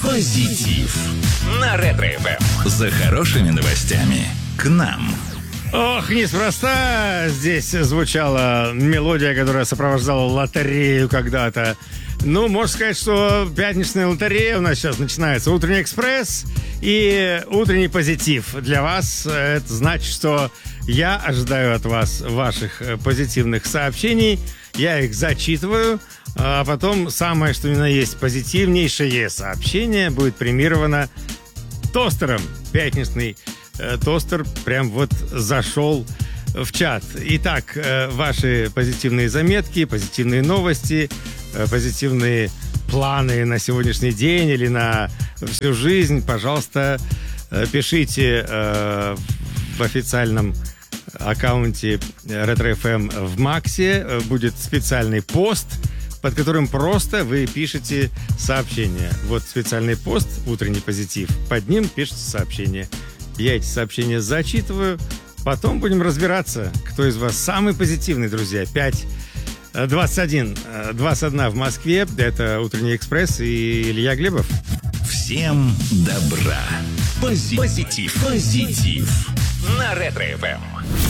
Позитив на Ретро-ФМ. За хорошими новостями к нам. Ох, неспроста здесь звучала мелодия, которая сопровождала лотерею когда-то. Ну, можно сказать, что пятничная лотерея у нас сейчас начинается. Утренний экспресс и утренний позитив. Для вас это значит, что я ожидаю от вас ваших позитивных сообщений. Я их зачитываю, а потом самое, что ни на есть позитивнейшее сообщение будет премировано тостером. Пятничный тостер прям вот зашел в чат. Итак, ваши позитивные заметки, позитивные новости, позитивные планы на сегодняшний день или на всю жизнь, пожалуйста, пишите в официальном аккаунте Ретро-ФМ в Максе. Будет специальный пост, под которым просто вы пишете сообщение. Вот специальный пост «Утренний позитив». Под ним пишите сообщение. Я эти сообщения зачитываю. Потом будем разбираться, кто из вас самый позитивный, друзья. 5:21 в Москве. Это «Утренний экспресс» и Илья Глебов. Всем добра. Позитив на Ретро-ФМ.